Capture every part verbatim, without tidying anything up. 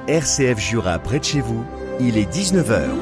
R C F Jura près de chez vous, il est dix-neuf heures.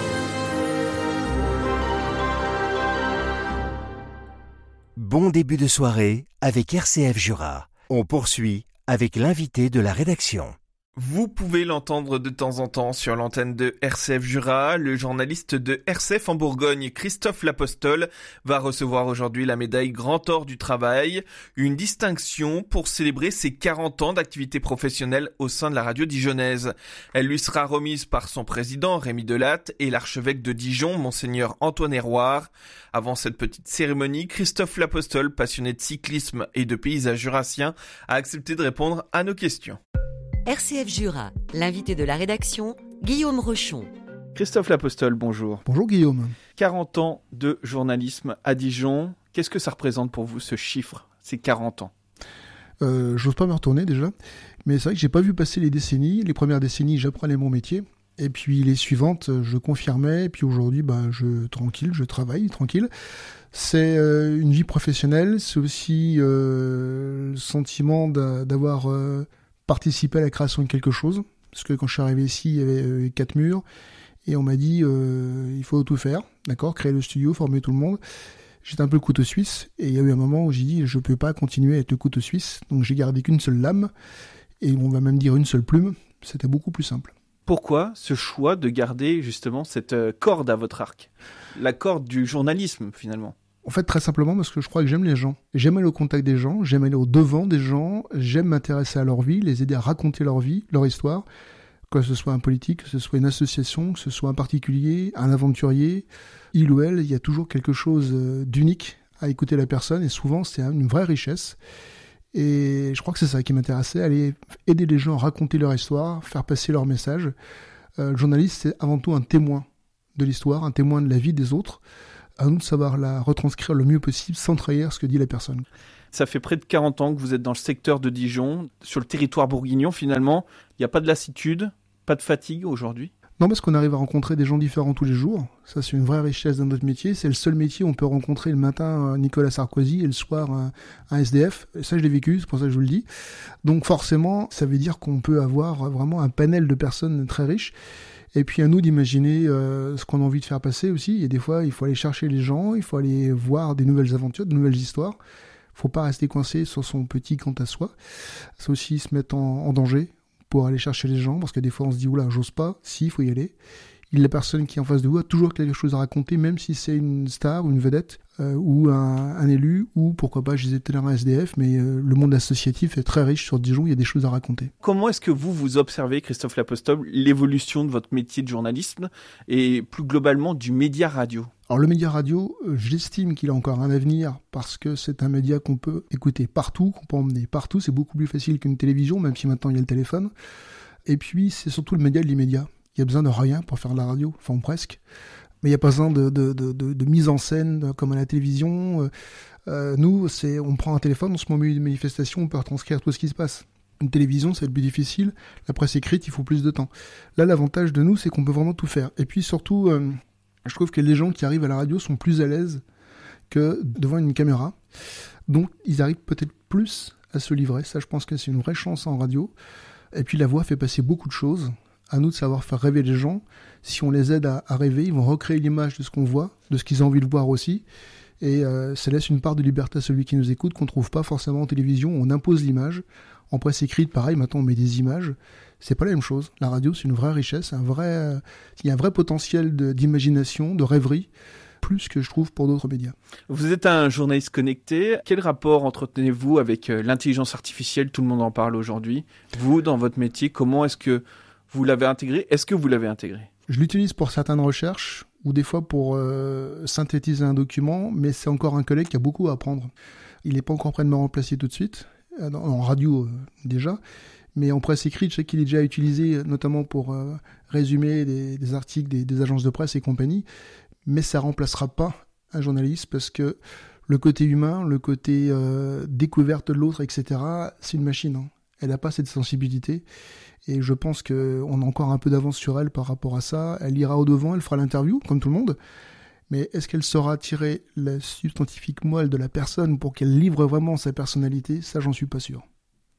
Bon début de soirée avec R C F Jura. On poursuit avec l'invité de la rédaction. Vous pouvez l'entendre de temps en temps sur l'antenne de R C F Jura. Le journaliste de R C F en Bourgogne, Christophe Lapostole, va recevoir aujourd'hui la médaille Grand Or du Travail, une distinction pour célébrer ses quarante ans d'activité professionnelle au sein de la radio dijonnaise. Elle lui sera remise par son président, Rémi Delatte, et l'archevêque de Dijon, Monseigneur Antoine Héroard. Avant cette petite cérémonie, Christophe Lapostole, passionné de cyclisme et de paysages jurassiens, a accepté de répondre à nos questions. R C F Jura, l'invité de la rédaction, Guillaume Rochon. Christophe Lapostole, bonjour. Bonjour Guillaume. quarante ans de journalisme à Dijon. Qu'est-ce que ça représente pour vous, ce chiffre, ces quarante ans ? euh, J'ose pas me retourner déjà, mais c'est vrai que j'ai pas vu passer les décennies. Les premières décennies, j'apprenais mon métier. Et puis les suivantes, je confirmais. Et puis aujourd'hui, bah, je tranquille, je travaille tranquille. C'est euh, une vie professionnelle. C'est aussi euh, le sentiment d'a, d'avoir... Euh, participer à la création de quelque chose, parce que quand je suis arrivé ici, il y avait euh, quatre murs, et on m'a dit, euh, il faut tout faire, d'accord, créer le studio, former tout le monde. J'étais un peu le couteau suisse, et il y a eu un moment où j'ai dit, je peux pas continuer à être le couteau suisse, donc j'ai gardé qu'une seule lame, et on va même dire une seule plume, c'était beaucoup plus simple. Pourquoi ce choix de garder justement cette corde à votre arc ? La corde du journalisme, finalement. En fait, très simplement parce que je crois que j'aime les gens. J'aime aller au contact des gens, j'aime aller au devant des gens, j'aime m'intéresser à leur vie, les aider à raconter leur vie, leur histoire, que ce soit un politique, que ce soit une association, que ce soit un particulier, un aventurier, il ou elle, il y a toujours quelque chose d'unique à écouter la personne, et souvent c'est une vraie richesse. Et je crois que c'est ça qui m'intéressait, aller aider les gens à raconter leur histoire, faire passer leur message. Euh, le journaliste, c'est avant tout un témoin de l'histoire, un témoin de la vie des autres. À nous de savoir la retranscrire le mieux possible sans trahir ce que dit la personne. Ça fait près de quarante ans que vous êtes dans le secteur de Dijon, sur le territoire bourguignon finalement. Il n'y a pas de lassitude, pas de fatigue aujourd'hui ? Non, parce qu'on arrive à rencontrer des gens différents tous les jours. Ça, c'est une vraie richesse dans notre métier. C'est le seul métier où on peut rencontrer le matin Nicolas Sarkozy et le soir un, un S D F. Et ça, je l'ai vécu, c'est pour ça que je vous le dis. Donc forcément, ça veut dire qu'on peut avoir vraiment un panel de personnes très riches. Et puis à nous d'imaginer euh, ce qu'on a envie de faire passer aussi. Et des fois, il faut aller chercher les gens, il faut aller voir des nouvelles aventures, de nouvelles histoires. Il ne faut pas rester coincé sur son petit quant à soi. C'est aussi se mettre en, en danger pour aller chercher les gens, parce que des fois on se dit « Oula, j'ose pas », si, il faut y aller. La personne qui est en face de vous a toujours quelque chose à raconter, même si c'est une star ou une vedette, euh, ou un, un élu, ou pourquoi pas, je disais tout à l'heure un S D F, mais euh, le monde associatif est très riche sur Dijon, il y a des choses à raconter. Comment est-ce que vous, vous observez, Christophe Lapostole, l'évolution de votre métier de journalisme et plus globalement du média radio ? Alors le média radio, euh, j'estime qu'il a encore un avenir parce que c'est un média qu'on peut écouter partout, qu'on peut emmener partout, c'est beaucoup plus facile qu'une télévision, même si maintenant il y a le téléphone. Et puis c'est surtout le média de l'immédiat. Il y a besoin de rien pour faire de la radio, enfin presque. Mais il n'y a pas besoin de, de, de, de, de mise en scène comme à la télévision. Euh, nous, c'est, on prend un téléphone, on se met au milieu d'une manifestation, on peut retranscrire tout ce qui se passe. Une télévision, c'est le plus difficile. La presse écrite, il faut plus de temps. Là, l'avantage de nous, c'est qu'on peut vraiment tout faire. Et puis surtout, euh, je trouve que les gens qui arrivent à la radio sont plus à l'aise que devant une caméra. Donc, ils arrivent peut-être plus à se livrer. Ça, je pense que c'est une vraie chance en radio. Et puis, la voix fait passer beaucoup de choses. À nous de savoir faire rêver les gens. Si on les aide à, à rêver, ils vont recréer l'image de ce qu'on voit, de ce qu'ils ont envie de voir aussi. Et euh, ça laisse une part de liberté à celui qui nous écoute qu'on ne trouve pas forcément en télévision. On impose l'image. En presse écrite, pareil, maintenant on met des images. C'est pas la même chose. La radio, c'est une vraie richesse. Un vrai, euh, il y a un vrai potentiel de, d'imagination, de rêverie, plus que je trouve pour d'autres médias. Vous êtes un journaliste connecté. Quel rapport entretenez-vous avec l'intelligence artificielle ? Tout le monde en parle aujourd'hui. Vous, dans votre métier, comment est-ce que vous l'avez intégré ? Est-ce que vous l'avez intégré ? Je l'utilise pour certaines recherches ou des fois pour euh, synthétiser un document, mais c'est encore un collègue qui a beaucoup à apprendre. Il n'est pas encore prêt de me remplacer tout de suite, en radio euh, déjà, mais en presse écrite, je sais qu'il est déjà utilisé notamment pour euh, résumer des, des articles des, des agences de presse et compagnie, mais ça ne remplacera pas un journaliste parce que le côté humain, le côté euh, découverte de l'autre, et cetera, c'est une machine. Hein. Elle n'a pas cette sensibilité. Et je pense qu'on a encore un peu d'avance sur elle par rapport à ça. Elle ira au-devant, elle fera l'interview, comme tout le monde. Mais est-ce qu'elle saura tirer la substantifique moelle de la personne pour qu'elle livre vraiment sa personnalité ? Ça, j'en suis pas sûr.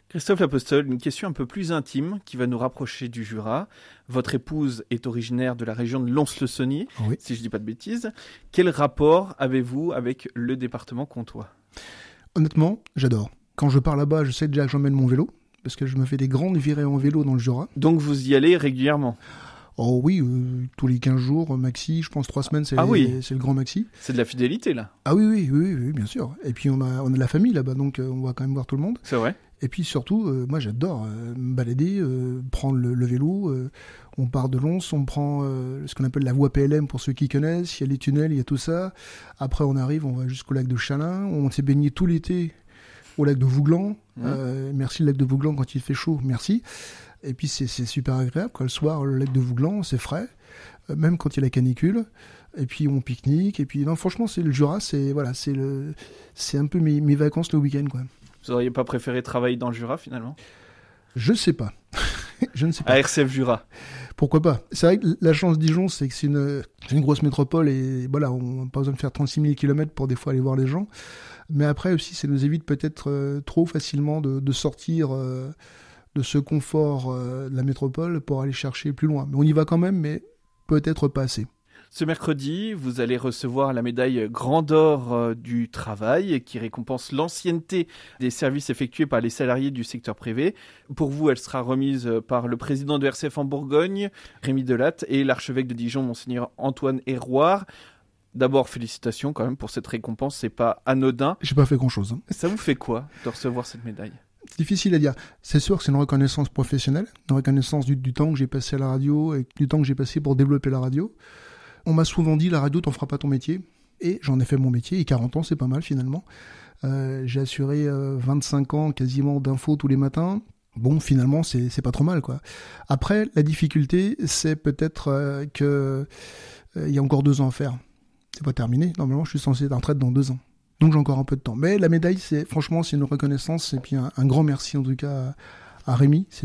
Christophe Lapostole, une question un peu plus intime qui va nous rapprocher du Jura. Votre épouse est originaire de la région de Lons-le-Saunier, Oui. si je ne dis pas de bêtises. Quel rapport avez-vous avec le département comtois ? Honnêtement, j'adore. Quand je pars là-bas, je sais déjà que j'emmène mon vélo, parce que je me fais des grandes virées en vélo dans le Jura. Donc vous y allez régulièrement ? Oh oui, euh, tous les quinze jours, maxi, je pense trois semaines, c'est, Ah oui. c'est le grand maxi. C'est de la fidélité là ? Ah oui, oui, oui, oui, bien sûr. Et puis on a, on a la famille là-bas, donc euh, on va quand même voir tout le monde. C'est vrai ? Et puis surtout, euh, moi j'adore euh, me balader, euh, prendre le, le vélo. Euh, on part de Lons, on prend euh, ce qu'on appelle la voie P L M pour ceux qui connaissent. Il y a les tunnels, il y a tout ça. Après on arrive, on va jusqu'au lac de Chalin. On s'est baigné tout l'été au lac de Vouglan. Mmh. Euh, merci le lac de Vouglan quand il fait chaud, merci. Et puis c'est, c'est super agréable, quoi. Le soir, le lac de Vouglan, c'est frais, euh, même quand il y a la canicule. Et puis on pique-nique. Et puis non, franchement, c'est le Jura, c'est voilà, c'est le, c'est un peu mes, mes vacances le week-end, quoi. Vous n'auriez pas préféré travailler dans le Jura finalement ? Je sais pas. Je ne sais pas. À R C F Jura. Pourquoi pas ? C'est vrai que la chance de Dijon, c'est que c'est une, c'est une grosse métropole et voilà, on n'a pas besoin de faire trente-six mille kilomètres pour des fois aller voir les gens. Mais après aussi, ça nous évite peut-être euh, trop facilement de, de sortir euh, de ce confort euh, de la métropole pour aller chercher plus loin. Mais on y va quand même, mais peut-être pas assez. Ce mercredi, vous allez recevoir la médaille Grand d'Or euh, du travail qui récompense l'ancienneté des services effectués par les salariés du secteur privé. Pour vous, elle sera remise par le président de R C F en Bourgogne, Rémi Delatte, et l'archevêque de Dijon, Monseigneur Antoine Héroard. D'abord, félicitations quand même pour cette récompense, c'est pas anodin. J'ai pas fait grand-chose. Hein. Ça vous fait quoi de recevoir cette médaille ? C'est difficile à dire. C'est sûr que c'est une reconnaissance professionnelle, une reconnaissance du, du temps que j'ai passé à la radio et du temps que j'ai passé pour développer la radio. On m'a souvent dit, la radio, t'en feras pas ton métier. Et j'en ai fait mon métier, et quarante ans, c'est pas mal finalement. Euh, j'ai assuré euh, vingt-cinq ans quasiment d'infos tous les matins. Bon, finalement, c'est, c'est pas trop mal, quoi. Après, la difficulté, c'est peut-être euh, que euh, y a encore deux ans à faire. C'est pas terminé. Normalement, je suis censé être en retraite dans deux ans. Donc j'ai encore un peu de temps. Mais la médaille, c'est franchement, c'est une reconnaissance. Et puis un, un grand merci en tout cas à, à Rémi. C'est